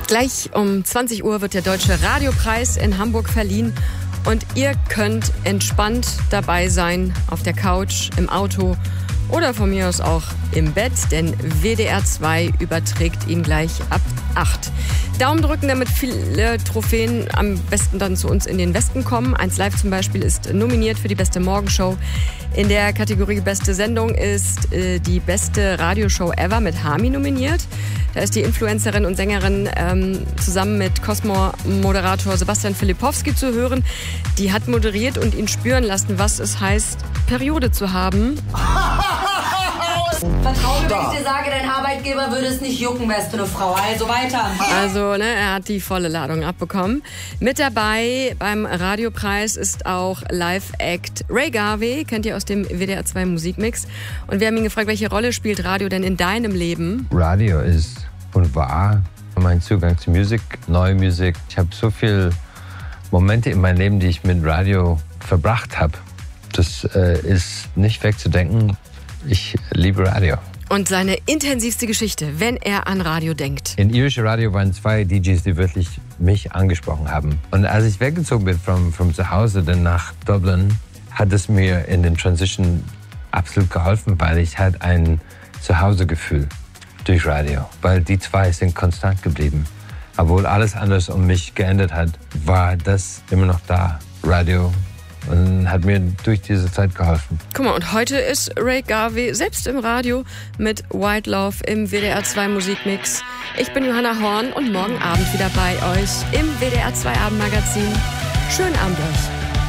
Gleich um 20 Uhr wird der Deutsche Radiopreis in Hamburg verliehen. Und ihr könnt entspannt dabei sein, auf der Couch, im Auto oder von mir aus auch im Bett, denn WDR 2 überträgt ihn gleich ab 8. Daumen drücken, damit viele Trophäen am besten dann zu uns in den Westen kommen. 1 Live zum Beispiel ist nominiert für die beste Morgenshow. In der Kategorie Beste Sendung ist die beste Radioshow ever mit Hami nominiert. Da ist die Influencerin und Sängerin zusammen mit Cosmo-Moderator Sebastian Filipowski zu hören. Die hat moderiert und ihn spüren lassen, was es heißt, Periode zu haben. Vertrau mir, wenn ich dir sage, dein Arbeitgeber würde es nicht jucken, wärst du eine Frau. Also weiter. Also, er hat die volle Ladung abbekommen. Mit dabei beim Radiopreis ist auch Live-Act Ray Garvey, kennt ihr aus dem WDR 2 Musikmix. Und wir haben ihn gefragt, welche Rolle spielt Radio denn in deinem Leben? Radio ist und war mein Zugang zu Musik, neue Musik. Ich habe so viele Momente in meinem Leben, die ich mit Radio verbracht habe. Das ist nicht wegzudenken. Ich liebe Radio. Und seine intensivste Geschichte, wenn er an Radio denkt. In irische Radio waren 2 DJs, die wirklich mich angesprochen haben. Und als ich weggezogen bin von zu Hause dann nach Dublin, hat es mir in den Transition absolut geholfen, weil ich hatte ein Zuhausegefühl durch Radio. Weil die 2 sind konstant geblieben. Obwohl alles anders um mich geändert hat, war das immer noch da. Radio. Und hat mir durch diese Zeit geholfen. Guck mal, und heute ist Ray Garvey selbst im Radio mit White Love im WDR 2 Musikmix. Ich bin Johanna Horn und morgen Abend wieder bei euch im WDR 2 Abendmagazin. Schönen Abend euch.